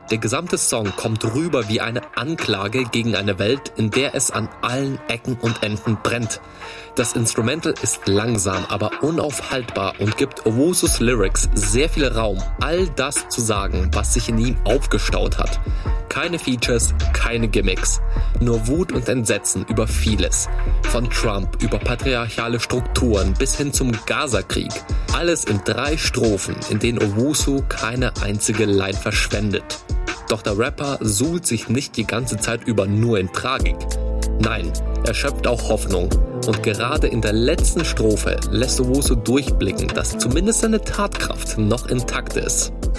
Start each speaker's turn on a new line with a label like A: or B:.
A: Der gesamte Song kommt rüber wie eine Anklage gegen eine Welt, in der es an allen Ecken und Enden brennt. Das Instrumental ist langsam, aber unaufhaltbar und gibt Owusus Lyrics sehr viel Raum, all das zu sagen, was sich in ihm aufgestaut hat. Keine Features, keine Gimmicks, nur Wut und Entsetzen über vieles. Von Trump über patriarchale Strukturen bis hin zum Gaza-Krieg. Alles in 3 Strophen, in denen Owusu keine einzige Line verschwendet. Doch der Rapper suhlt sich nicht die ganze Zeit über nur in Tragik. Nein, er schöpft auch Hoffnung. Und gerade in der letzten Strophe lässt Owusu durchblicken, dass zumindest seine Tatkraft noch intakt ist.